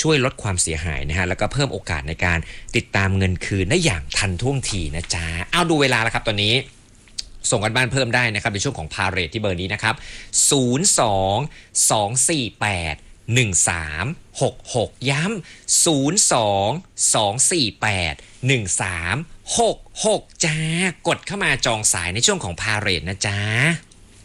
ช่วยลดความเสียหายนะฮะแล้วก็เพิ่มโอกาสในการติดตามเงินคืนได้อย่างทันท่วงทีนะจ๊ะเอาดูเวลาแล้วครับตอนนี้ส่งกันบ้านเพิ่มได้นะครับในช่วงของพาเรทที่เบอร์นี้นะครับ02-248 1366ย้ำ02-248 1366จ้ากดเข้ามาจองสายในช่วงของพาเรทนะจ๊ะ